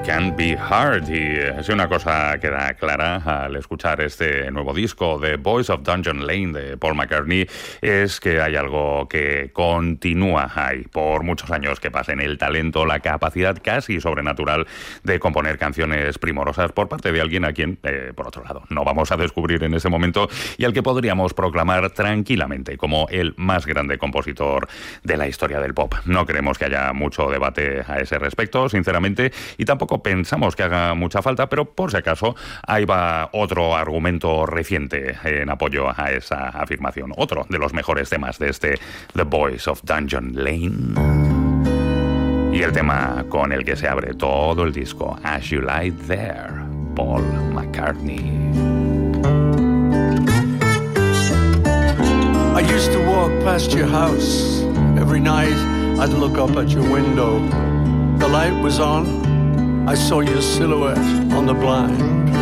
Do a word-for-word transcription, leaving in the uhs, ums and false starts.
Can't Be Hard. Y si una cosa queda clara al escuchar este nuevo disco de Boys of Dungeon Lane de Paul McCartney es que hay algo que continúa ahí por muchos años que pasen: el talento, la capacidad casi sobrenatural de componer canciones primorosas por parte de alguien a quien, eh, por otro lado, no vamos a descubrir en ese momento y al que podríamos proclamar tranquilamente como el más grande compositor de la historia del pop. No creemos que haya mucho debate a ese respecto, sinceramente, y tampoco pensamos que haga mucha falta, pero por si acaso ahí va otro argumento reciente en apoyo a esa afirmación. Otro de los mejores temas de este The Boys of Dungeon Lane. Y el tema con el que se abre todo el disco, As You Lie There, Paul McCartney. I used to walk past your house. Every night I'd look up at your window. The light was on. I saw your silhouette on the blind.